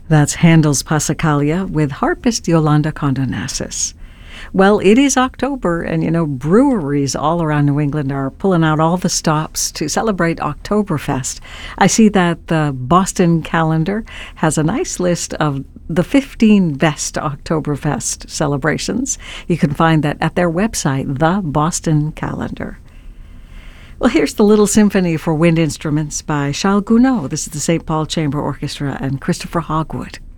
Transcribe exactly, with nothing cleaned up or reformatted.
That's Handel's Passacaglia with harpist Yolanda Condonassis. Well, it is October, and you know, breweries all around New England are pulling out all the stops to celebrate Oktoberfest. I see that the Boston Calendar has a nice list of the fifteen best Oktoberfest celebrations. You can find that at their website, the Boston Calendar. Well, here's the Little Symphony for Wind Instruments by Charles Gounod. This is the Saint Paul Chamber Orchestra and Christopher Hogwood.